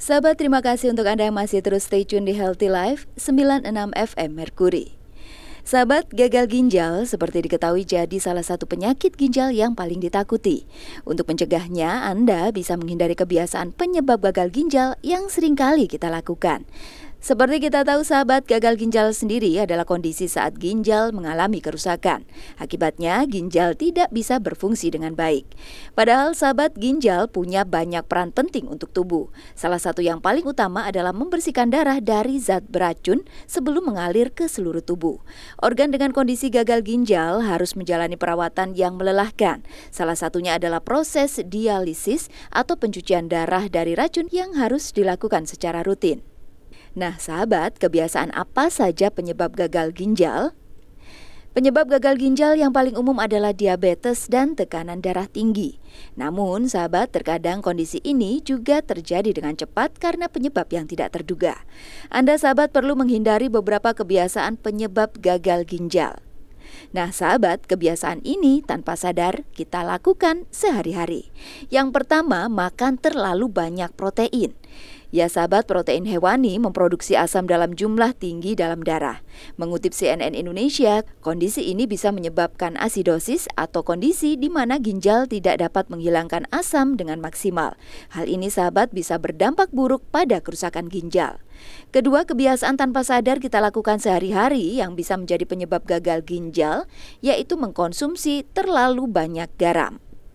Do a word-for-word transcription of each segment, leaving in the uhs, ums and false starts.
Sahabat, terima kasih untuk Anda yang masih terus stay tune di Healthy Life sembilan puluh enam F M Merkuri. Sahabat, gagal ginjal seperti diketahui jadi salah satu penyakit ginjal yang paling ditakuti. Untuk mencegahnya, Anda bisa menghindari kebiasaan penyebab gagal ginjal yang seringkali kita lakukan. Seperti kita tahu sahabat, gagal ginjal sendiri adalah kondisi saat ginjal mengalami kerusakan. Akibatnya, ginjal tidak bisa berfungsi dengan baik. Padahal sahabat, ginjal punya banyak peran penting untuk tubuh. Salah satu yang paling utama adalah membersihkan darah dari zat beracun sebelum mengalir ke seluruh tubuh. Organ dengan kondisi gagal ginjal harus menjalani perawatan yang melelahkan. Salah satunya adalah proses dialisis atau pencucian darah dari racun yang harus dilakukan secara rutin. Nah sahabat, kebiasaan apa saja penyebab gagal ginjal? Penyebab gagal ginjal yang paling umum adalah diabetes dan tekanan darah tinggi. Namun sahabat, terkadang kondisi ini juga terjadi dengan cepat karena penyebab yang tidak terduga. Anda sahabat perlu menghindari beberapa kebiasaan penyebab gagal ginjal. Nah sahabat, kebiasaan ini tanpa sadar kita lakukan sehari-hari. Yang pertama, makan terlalu banyak protein. Ya sahabat, protein hewani memproduksi asam dalam jumlah tinggi dalam darah. Mengutip C N N Indonesia, kondisi ini bisa menyebabkan asidosis atau kondisi di mana ginjal tidak dapat menghilangkan asam dengan maksimal. Hal ini sahabat bisa berdampak buruk pada kerusakan ginjal. Kedua, kebiasaan tanpa sadar kita lakukan sehari-hari yang bisa menjadi penyebab gagal ginjal, yaitu mengkonsumsi terlalu banyak garam.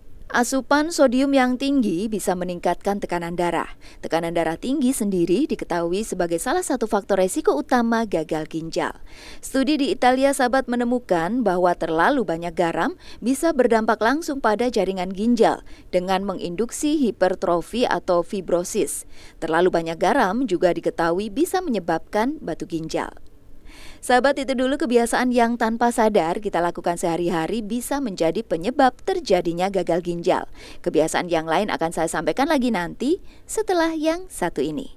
Asupan sodium yang tinggi bisa meningkatkan tekanan darah. Tekanan darah tinggi sendiri diketahui sebagai salah satu faktor resiko utama gagal ginjal. Studi di Italia sahabat menemukan bahwa terlalu banyak garam bisa berdampak langsung pada jaringan ginjal dengan menginduksi hipertrofi atau fibrosis. Terlalu banyak garam juga diketahui bisa menyebabkan batu ginjal. Sahabat, itu dulu kebiasaan yang tanpa sadar kita lakukan sehari-hari bisa menjadi penyebab terjadinya gagal ginjal. Kebiasaan yang lain akan saya sampaikan lagi nanti setelah yang satu ini.